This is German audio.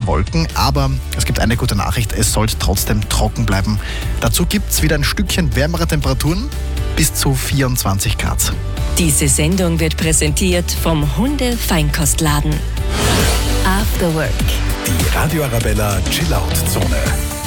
Wolken, aber es gibt eine gute Nachricht, es soll trotzdem trocken bleiben. Dazu gibt es wieder ein Stückchen wärmere Temperaturen, bis zu 24 Grad. Diese Sendung wird präsentiert vom Hunde-Feinkostladen. After Work. Die Radio Arabella Chill-Out-Zone.